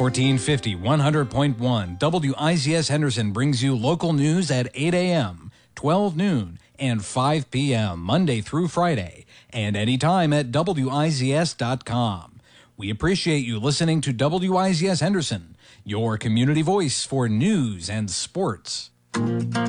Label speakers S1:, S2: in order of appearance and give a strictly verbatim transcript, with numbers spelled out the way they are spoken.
S1: fourteen fifty, one hundred point one W I Z S Henderson brings you local news at eight a.m., twelve noon, and five p.m. Monday through Friday, and anytime at W I Z S dot com. We appreciate you listening to W I Z S Henderson, your community voice for news and sports.